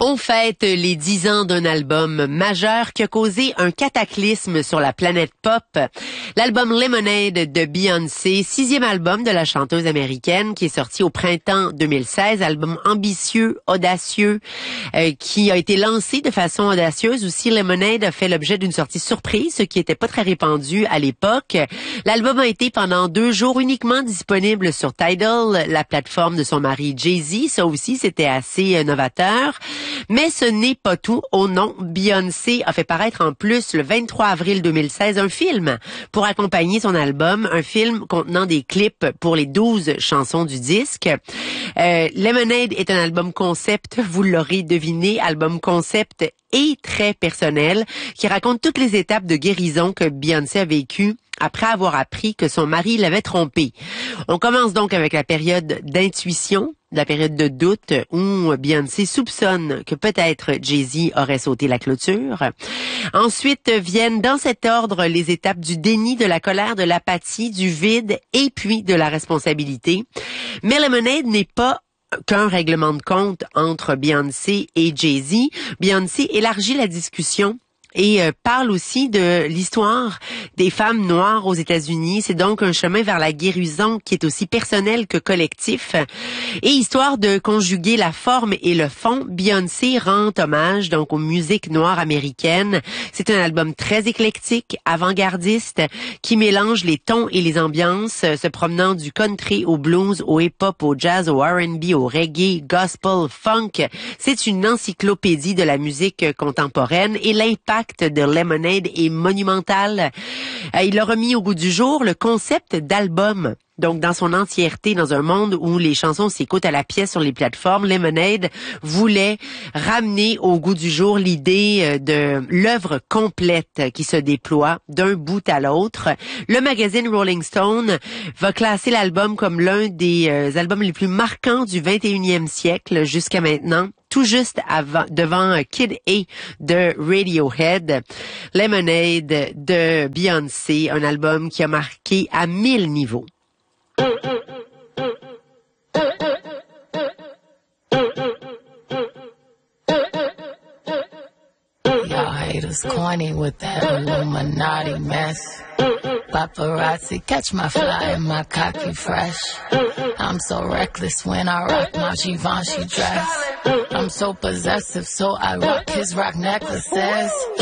On fête les 10 ans d'un album majeur qui a causé un cataclysme sur la planète pop. L'album Lemonade de Beyoncé, 6e album de la chanteuse américaine qui est sorti au printemps 2016, album ambitieux, audacieux, qui a été lancé de façon audacieuse. Aussi, Lemonade a fait l'objet d'une sortie surprise, ce qui n'était pas très répandu à l'époque. L'album a été pendant 2 jours uniquement disponible sur Tidal, la plateforme de son mari Jay-Z. Ça aussi, c'était assez novateur. Mais ce n'est pas tout. Oh non, Beyoncé a fait paraître en plus le 23 avril 2016 un film pour accompagner son album, un film contenant des clips pour les 12 chansons du disque. Lemonade est un album concept, vous l'aurez deviné, album concept et très personnel qui raconte toutes les étapes de guérison que Beyoncé a vécues après avoir appris que son mari l'avait trompée. On commence donc avec la période d'intuition, la période de doute où Beyoncé soupçonne que peut-être Jay-Z aurait sauté la clôture. Ensuite viennent dans cet ordre les étapes du déni, de la colère, de l'apathie, du vide et puis de la responsabilité. Mais Lemonade n'est pas qu'un règlement de compte entre Beyoncé et Jay-Z. Beyoncé élargit la discussion et parle aussi de l'histoire des femmes noires aux États-Unis. C'est donc un chemin vers la guérison qui est aussi personnel que collectif. Et histoire de conjuguer la forme et le fond, Beyoncé rend hommage donc aux musiques noires américaines. C'est un album très éclectique, avant-gardiste, qui mélange les tons et les ambiances, se promenant du country au blues, au hip-hop, au jazz, au R&B, au reggae, gospel, funk. C'est une encyclopédie de la musique contemporaine et l'impact de Lemonade est monumental. Il a remis au goût du jour le concept d'album. Donc, dans son entièreté, dans un monde où les chansons s'écoutent à la pièce sur les plateformes, Lemonade voulait ramener au goût du jour l'idée de l'œuvre complète qui se déploie d'un bout à l'autre. Le magazine Rolling Stone va classer l'album comme l'un des albums les plus marquants du 21e siècle jusqu'à maintenant, tout juste devant Kid A de Radiohead. Lemonade de Beyoncé, un album qui a marqué à 1000 niveaux. Y'all haters corny with that Illuminati mess. Paparazzi catch my fly and my cocky fresh. I'm so reckless when I rock my Givenchy dress. I'm so possessive, so I rock his rock necklaces.